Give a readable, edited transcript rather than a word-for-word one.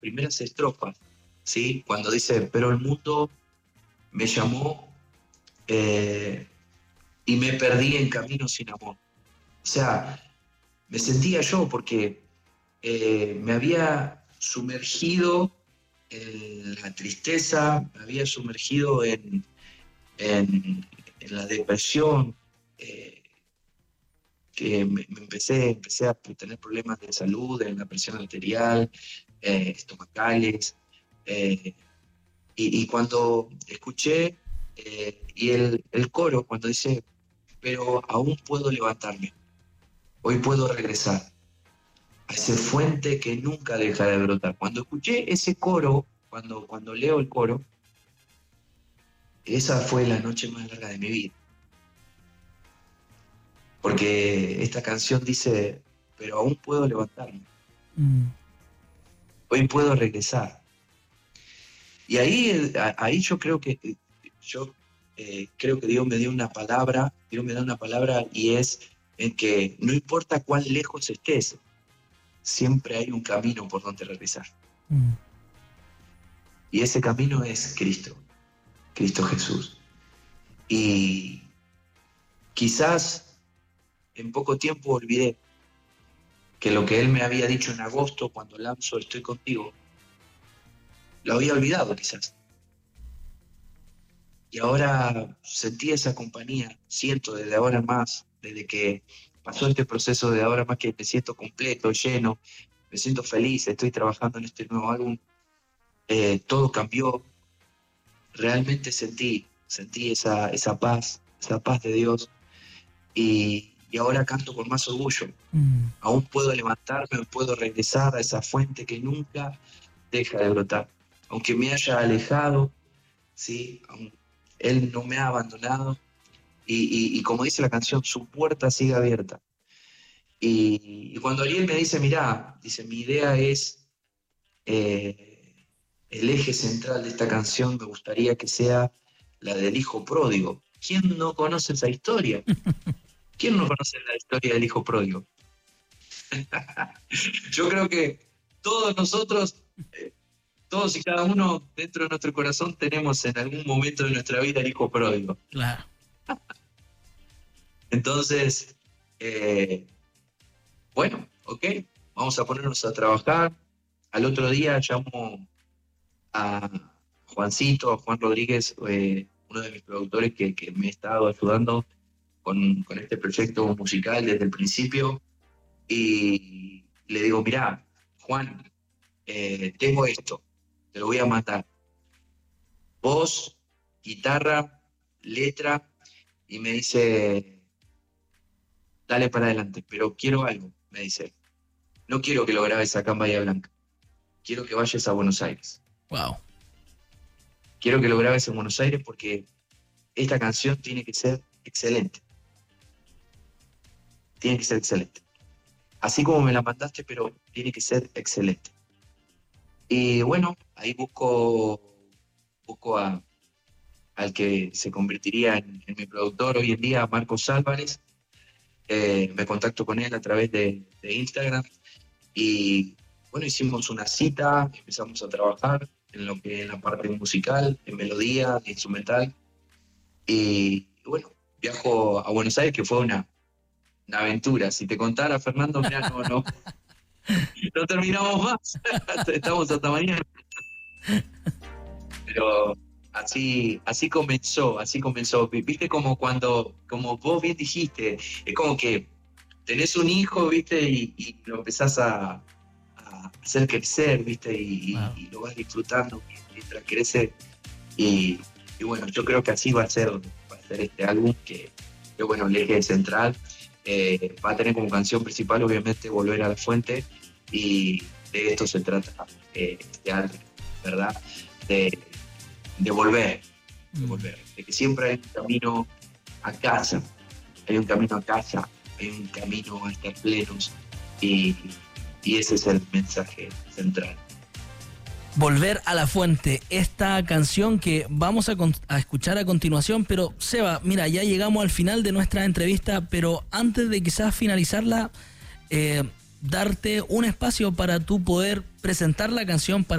primeras estrofas, ¿sí? Cuando dice, pero el mundo me llamó y me perdí en caminos sin amor. O sea, me sentía yo porque me había sumergido en la tristeza, me había sumergido en la depresión, que empecé a tener problemas de salud, en la presión arterial, estomacales, y cuando escuché y el coro, cuando dice, pero aún puedo levantarme, hoy puedo regresar a esa fuente que nunca deja de brotar. Cuando escuché ese coro, cuando leo el coro, esa fue la noche más larga de mi vida. Porque esta canción dice, pero aún puedo levantarme. Hoy puedo regresar. Y ahí yo creo que Dios me dio una palabra, Dios me da una palabra y es en que no importa cuán lejos estés, siempre hay un camino por donde regresar. Y ese camino es Cristo Jesús. Y quizás en poco tiempo olvidé que lo que Él me había dicho en agosto cuando lanzo Estoy Contigo, lo había olvidado quizás. Y ahora sentí esa compañía, siento desde ahora en más, desde que pasó este proceso de ahora más que me siento completo, lleno, me siento feliz, estoy trabajando en este nuevo álbum, todo cambió, realmente sentí esa paz de Dios y ahora canto con más orgullo. Aún puedo levantarme, puedo regresar a esa fuente que nunca deja de brotar. Aunque me haya alejado, ¿sí? Él no me ha abandonado y como dice la canción, su puerta sigue abierta. Y cuando Ariel me dice, mirá, dice, mi idea es el eje central de esta canción, me gustaría que sea la del hijo pródigo. ¿Quién no conoce esa historia? ¿Quién no conoce la historia del hijo pródigo? Yo creo que todos nosotros, todos y cada uno dentro de nuestro corazón tenemos en algún momento de nuestra vida el hijo pródigo. Claro. Entonces, bueno, ok, vamos a ponernos a trabajar. Al otro día llamo a Juancito, a Juan Rodríguez, uno de mis productores que me ha estado ayudando con este proyecto musical desde el principio, y le digo, mirá, Juan, tengo esto, te lo voy a mandar. Voz, guitarra, letra, y me dice, dale para adelante, pero quiero algo, me dice. No quiero que lo grabes acá en Bahía Blanca, quiero que vayas a Buenos Aires. Wow. Quiero que lo grabes en Buenos Aires porque esta canción tiene que ser excelente. Tiene que ser excelente. Así como me la mandaste, pero tiene que ser excelente. Y bueno, ahí busco al que se convertiría en mi productor hoy en día, Marcos Álvarez. Me contacto con él a través de Instagram. Y bueno, hicimos una cita, empezamos a trabajar en la parte musical, en melodía, en instrumental. Y bueno, viajo a Buenos Aires, que fue una aventura. Si te contara, Fernando, mirá, no terminamos más. Estamos hasta mañana. Pero así comenzó. Viste como como vos bien dijiste, es como que tenés un hijo, viste, y lo empezás a hacer crecer, viste, Wow. y lo vas disfrutando mientras crece. Y bueno, yo creo que así va a ser este álbum, que bueno, el eje central va a tener como canción principal, obviamente, Volver a la Fuente, y de esto se trata este álbum, ¿verdad? De volver, de que siempre hay un camino a casa, hay un camino a estar plenos, y ese es el mensaje central. Volver a la fuente, esta canción que vamos a escuchar a continuación, pero Seba, mira, ya llegamos al final de nuestra entrevista, pero antes de quizás finalizarla, darte un espacio para tú poder presentar la canción para